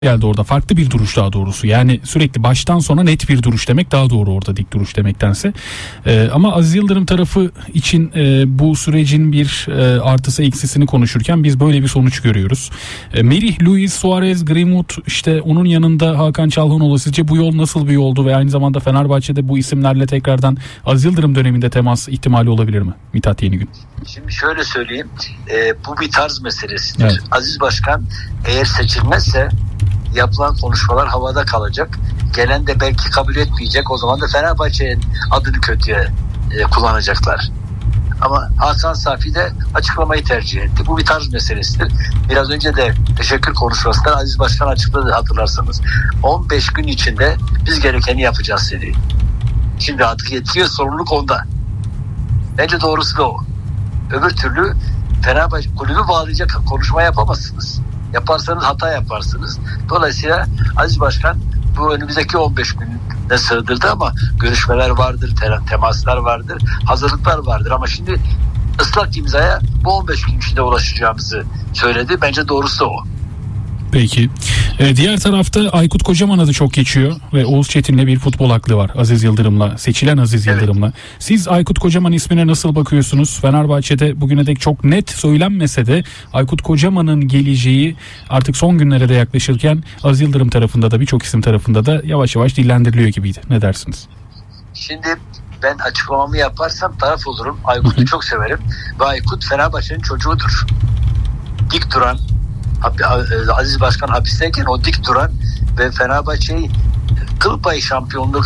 geldi orada. Farklı bir duruş daha doğrusu. Yani sürekli baştan sona net bir duruş demek daha doğru orada, dik duruş demektense. Ama Aziz Yıldırım tarafı için bu sürecin bir artısı eksisini konuşurken biz böyle bir sonuç görüyoruz. Merih, Luis Suarez, Greenwood, işte onun yanında Hakan Çalhanoğlu, sizce bu yol nasıl bir yoldu ve aynı zamanda Fenerbahçe'de bu isimlerle tekrardan Aziz Yıldırım döneminde temas ihtimali olabilir mi? Mithat Yenigün. Şimdi şöyle söyleyeyim, bu bir tarz meselesidir. Evet. Aziz Başkan eğer seçilmezse yapılan konuşmalar havada kalacak. Gelen de belki kabul etmeyecek. O zaman da Fenerbahçe'nin adını kötüye kullanacaklar. Ama Hasan Safi de açıklamayı tercih etti. Bu bir tarz meselesidir. Biraz önce de teşekkür konuşmasında Aziz Başkan açıkladı, hatırlarsanız. 15 gün içinde biz gerekeni yapacağız dedi. Şimdi artık yetki ve sorumluluk onda. Bence doğrusu da o. Öbür türlü Fenerbahçe kulübü bağlayacak konuşma yapamazsınız. Yaparsanız hata yaparsınız. Dolayısıyla Aziz Başkan bu önümüzdeki 15 günde sığdırdı ama görüşmeler vardır, temaslar vardır, hazırlıklar vardır. Ama şimdi ıslak imzaya bu 15 gün içinde ulaşacağımızı söyledi. Bence doğrusu da o. Peki. Diğer tarafta Aykut Kocaman adı çok geçiyor ve Oğuz Çetin'le bir futbol aklı var. Aziz Yıldırım'la, seçilen Aziz Yıldırım'la. Siz Aykut Kocaman ismine nasıl bakıyorsunuz? Fenerbahçe'de bugüne dek çok net söylenmese de Aykut Kocaman'ın geleceği artık son günlere de yaklaşırken Aziz Yıldırım tarafında da birçok isim tarafında da yavaş yavaş dillendiriliyor gibiydi. Ne dersiniz? Şimdi ben açıklamamı yaparsam taraf olurum. Aykut'u çok severim ve Aykut Fenerbahçe'nin çocuğudur. Dik duran, Aziz Başkan hapisteyken o dik duran ve Fenerbahçe'yi kıl payı şampiyonluğu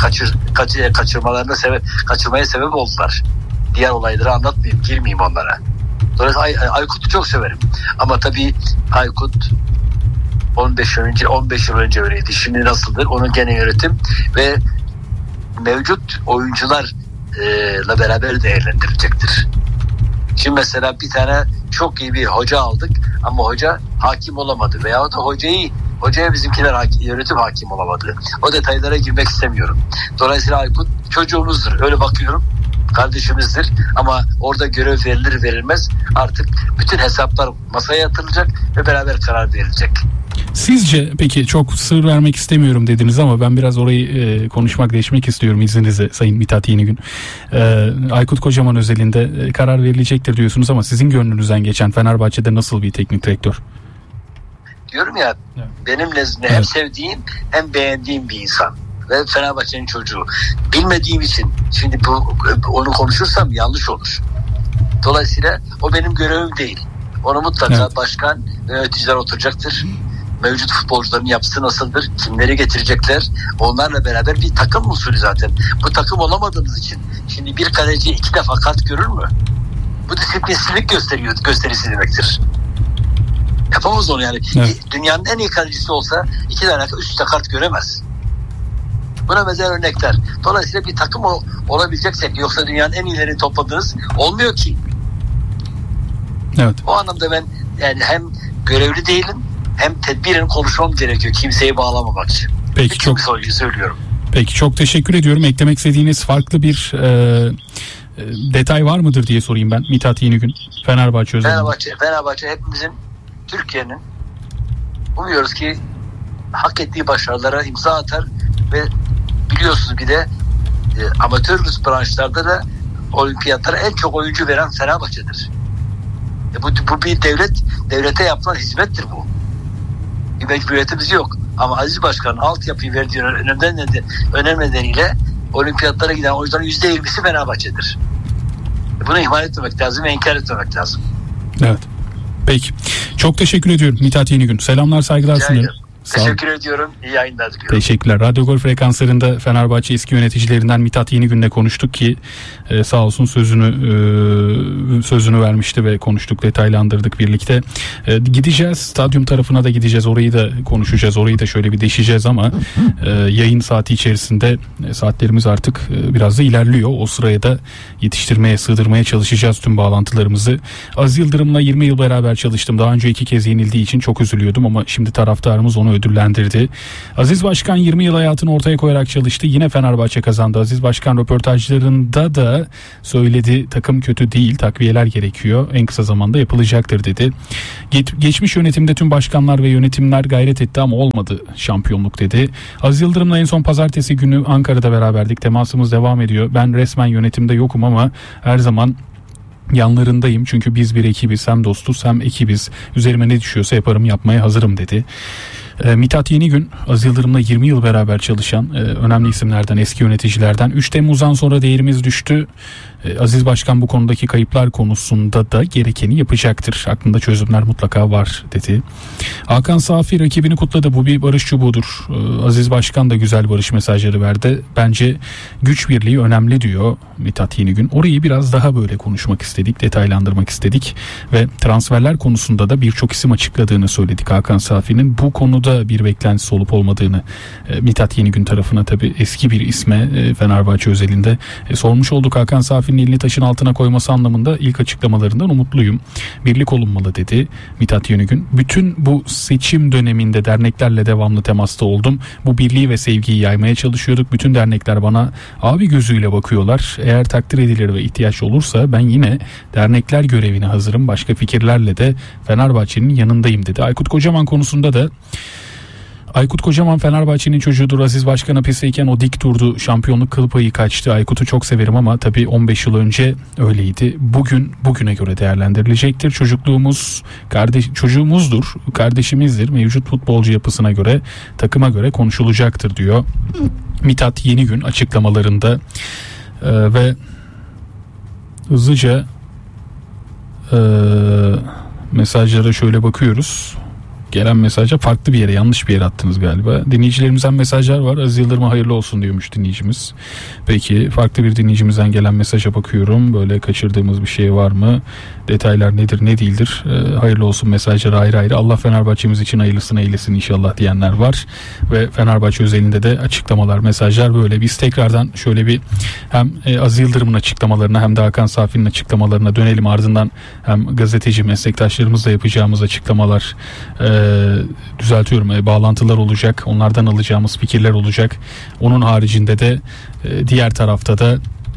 kaçırmaya sebep oldular. Diğer olayları anlatmayayım, girmeyeyim onlara. Dolayısıyla Aykut'u çok severim. Ama tabii Aykut 15 yıl önce öyleydi. Şimdi nasıldır? Onun genel yönetim ve mevcut oyuncularla beraber değerlendirilecektir. Şimdi mesela bir tane çok iyi bir hoca aldık ama hoca hakim olamadı veyahut da hocaya bizimkiler yönetim hakim olamadı. O detaylara girmek istemiyorum. Dolayısıyla Aykut çocuğumuzdur. Öyle bakıyorum. Kardeşimizdir. Ama orada görev verilir verilmez artık bütün hesaplar masaya yatırılacak ve beraber karar verilecek. Sizce peki, çok sır vermek istemiyorum dediniz ama ben biraz orayı değişmek istiyorum izninizle Sayın Mithat Yenigün. Aykut Kocaman özelinde karar verilecektir diyorsunuz ama sizin gönlünüzden geçen Fenerbahçe'de nasıl bir teknik direktör? Diyorum ya, evet. Benim nezdimde hem sevdiğim hem beğendiğim bir insan ve Fenerbahçe'nin çocuğu. Bilmediğim için şimdi onu konuşursam yanlış olur. Dolayısıyla o benim görevim değil. Onu mutlaka başkan ve yöneticiler oturacaktır. Mevcut futbolcuların yapısı nasıldır? Kimleri getirecekler? Onlarla beraber bir takım usulü zaten. Bu takım olamadığımız için. Şimdi bir kaleci 2 defa kart görür mü? Bu disiplinsizlik gösterisi demektir. Yapamaz onu yani. Evet. Dünyanın en iyi kalecisi olsa 2 tane üst üste kart göremez. Buna benzer örnekler. Dolayısıyla bir takım olabileceksek, yoksa dünyanın en iyilerini topladınız olmuyor ki. Evet. O anlamda ben yani hem görevli değilim hem tedbiren konuşmam gerekiyor kimseyi bağlamamak için. Peki, çok söylüyorum. Peki, çok teşekkür ediyorum. Eklemek istediğiniz farklı bir detay var mıdır diye sorayım ben Mithat Yenigün. Fenerbahçe özelinde. Fenerbahçe hepimizin, Türkiye'nin umuyoruz ki hak ettiği başarılara imza atar ve biliyorsunuz bir de amatör branşlarda da olimpiyatlara en çok oyuncu veren Fenerbahçe'dir. Bu bir devlete yapılan hizmettir bu. Bir mecburiyetimiz yok. Ama Aziz Başkan'ın altyapıyı verdiği önem nedeniyle olimpiyatlara giden oyuncuların %20'si Fenerbahçe'dir. Bunu ihmal etmemek lazım ve inkar etmemek lazım. Evet. Peki. Çok teşekkür ediyorum Mithat Yenigün. Selamlar, saygılar sunuyorum. Teşekkür ediyorum. İyi yayınlar diliyorum. Teşekkürler. Radyo Gol frekanslarında Fenerbahçe eski yöneticilerinden Mithat Yenigün'le konuştuk ki sağ olsun sözünü vermişti ve konuştuk, detaylandırdık birlikte. Gideceğiz. Stadyum tarafına da gideceğiz. Orayı da konuşacağız. Orayı da şöyle bir deşeceğiz ama yayın saati içerisinde saatlerimiz artık biraz da ilerliyor. O sıraya da yetiştirmeye, sığdırmaya çalışacağız tüm bağlantılarımızı. Aziz Yıldırım'la 20 yıl beraber çalıştım. Daha önce 2 kez yenildiği için çok üzülüyordum ama şimdi taraftarımız onu takımı ödüllendirdi. Aziz Başkan 20 yıl hayatını ortaya koyarak çalıştı. Yine Fenerbahçe kazandı. Aziz Başkan röportajlarında da söyledi, takım kötü değil, takviyeler gerekiyor, en kısa zamanda yapılacaktır dedi. Geçmiş yönetimde tüm başkanlar ve yönetimler gayret etti ama olmadı şampiyonluk dedi. Aziz Yıldırım'la en son pazartesi günü Ankara'da beraberdik. Temasımız devam ediyor. Ben resmen yönetimde yokum ama her zaman yanlarındayım. Çünkü biz bir ekibiz. Hem dostuz hem ekibiz. Üzerime ne düşüyorsa yaparım, yapmaya hazırım dedi. Mithat Yenigün, Aziz Yıldırım'la 20 yıl beraber çalışan önemli isimlerden, eski yöneticilerden. 3 Temmuz'dan sonra değerimiz düştü. Aziz Başkan bu konudaki kayıplar konusunda da gerekeni yapacaktır. Aklında çözümler mutlaka var dedi. Hakan Safi rakibini kutladı. Bu bir barış çubuğudur. Aziz Başkan da güzel barış mesajları verdi. Bence güç birliği önemli diyor Mithat Yenigün. Orayı biraz daha böyle konuşmak istedik, detaylandırmak istedik ve transferler konusunda da birçok isim açıkladığını söyledik Hakan Safi'nin. Bu konuda bir beklentisi olup olmadığını Mithat Yenigün tarafına, tabii eski bir isme Fenerbahçe özelinde sormuş olduk. Hakan Safi'nin elini taşın altına koyması anlamında ilk açıklamalarından umutluyum. Birlik olunmalı dedi Mithat Yenigün. Bütün bu seçim döneminde derneklerle devamlı temasta oldum. Bu birliği ve sevgiyi yaymaya çalışıyorduk. Bütün dernekler bana abi gözüyle bakıyorlar. Eğer takdir edilir ve ihtiyaç olursa ben yine dernekler görevine hazırım. Başka fikirlerle de Fenerbahçe'nin yanındayım dedi. Aykut Kocaman konusunda da Aykut Kocaman Fenerbahçe'nin çocuğudur. Aziz Başkan hapisteyken o dik durdu. Şampiyonluk kıl payı kaçtı. Aykut'u çok severim ama tabii 15 yıl önce öyleydi. Bugüne göre değerlendirilecektir. Çocuğumuzdur, kardeşimizdir. Mevcut futbolcu yapısına göre, takıma göre konuşulacaktır diyor Mithat Yenigün açıklamalarında. Ve hızlıca mesajlara şöyle bakıyoruz. Gelen mesajca farklı bir yere, yanlış bir yere attınız galiba. Dinleyicilerimizden mesajlar var. Aziz Yıldırım'a hayırlı olsun diyormuş dinleyicimiz. Peki farklı bir dinleyicimizden gelen mesaja bakıyorum. Böyle kaçırdığımız bir şey var mı? Detaylar nedir ne değildir? Hayırlı olsun mesajları ayrı ayrı. Allah Fenerbahçe'miz için hayırlısını eylesin inşallah diyenler var. Ve Fenerbahçe özelinde de açıklamalar, mesajlar böyle. Biz tekrardan şöyle bir hem Aziz Yıldırım'ın açıklamalarına hem de Hakan Safi'nin açıklamalarına dönelim. Ardından hem gazeteci meslektaşlarımızla yapacağımız açıklamalar, bağlantılar olacak. Onlardan alacağımız fikirler olacak. Onun haricinde de diğer tarafta da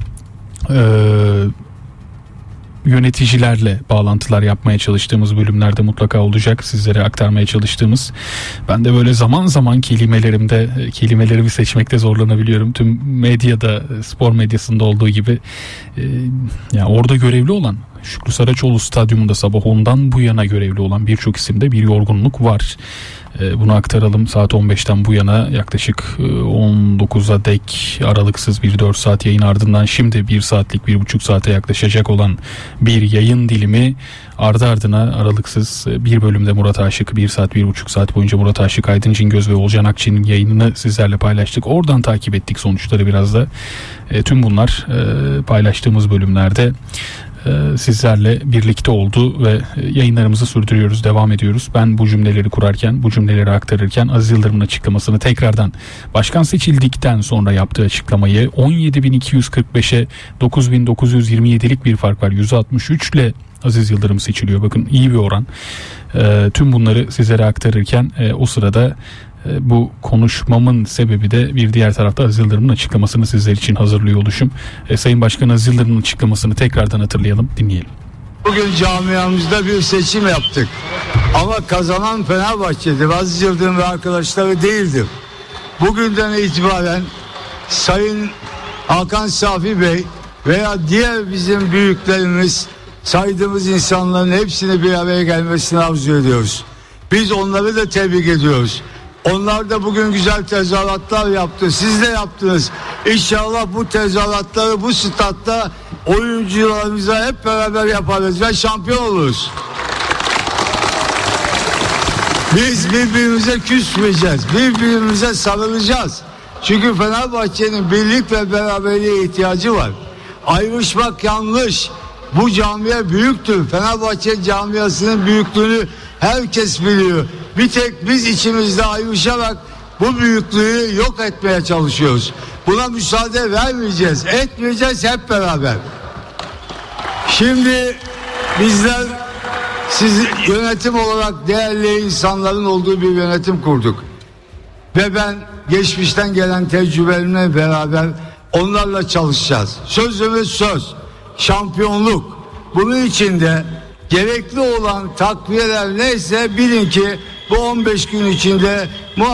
yöneticilerle bağlantılar yapmaya çalıştığımız bölümlerde mutlaka olacak. Sizlere aktarmaya çalıştığımız. Ben de böyle zaman zaman kelimelerimi seçmekte zorlanabiliyorum. Tüm medyada, spor medyasında olduğu gibi yani orada görevli olan, Şükrü Saraçoğlu Stadyumunda sabah 10'dan bu yana görevli olan birçok isimde bir yorgunluk var. Bunu aktaralım. Saat 15'ten bu yana yaklaşık 19'a dek aralıksız bir 4 saat yayın, ardından şimdi 1 saatlik 1,5 saate yaklaşacak olan bir yayın dilimi ardı ardına aralıksız bir bölümde Murat Aşık, 1 saat 1,5 saat boyunca Murat Aşık, Aydın Cingöz ve Olcan Akçı'nın yayınını sizlerle paylaştık. Oradan takip ettik sonuçları biraz da. Tüm bunlar paylaştığımız bölümlerde sizlerle birlikte oldu ve yayınlarımızı sürdürüyoruz, devam ediyoruz. Ben bu cümleleri kurarken, bu cümleleri aktarırken Aziz Yıldırım'ın açıklamasını tekrardan, başkan seçildikten sonra yaptığı açıklamayı, 17.245'e 9.927'lik bir fark var. 163 ile Aziz Yıldırım seçiliyor. Bakın iyi bir oran. Tüm bunları sizlere aktarırken o sırada bu konuşmamın sebebi de bir diğer tarafta Aziz Yıldırım'ın açıklamasını sizler için hazırlıyor oluşum. Sayın Başkan Aziz Yıldırım'ın açıklamasını tekrardan hatırlayalım, dinleyelim. Bugün camiamızda bir seçim yaptık. Ama kazanan Fenerbahçe'dir. Aziz Yıldırım ve arkadaşları değildir. Bugünden itibaren Sayın Hakan Safi Bey veya diğer bizim büyüklerimiz, saydığımız insanların hepsini bir araya gelmesini arzu ediyoruz. Biz onları da tebrik ediyoruz. Onlar da bugün güzel tezahüratlar yaptı. Siz de yaptınız. İnşallah bu tezahüratları bu statta oyuncularımıza hep beraber yaparız ve şampiyon oluruz. Biz birbirimize küsmeyeceğiz. Birbirimize sarılacağız. Çünkü Fenerbahçe'nin birlik ve beraberliğe ihtiyacı var. Ayrışmak yanlış. Bu camia büyüktür. Fenerbahçe camiasının büyüklüğünü herkes biliyor. Bir tek biz içimizde ayrışarak bu büyüklüğü yok etmeye çalışıyoruz. Buna müsaade vermeyeceğiz. Etmeyeceğiz hep beraber. Şimdi bizler siz yönetim olarak değerli insanların olduğu bir yönetim kurduk. Ve ben geçmişten gelen tecrübelerimle beraber onlarla çalışacağız. Sözümüz söz, şampiyonluk. Bunun için de gerekli olan takviyeler neyse bilin ki bu 15 gün içinde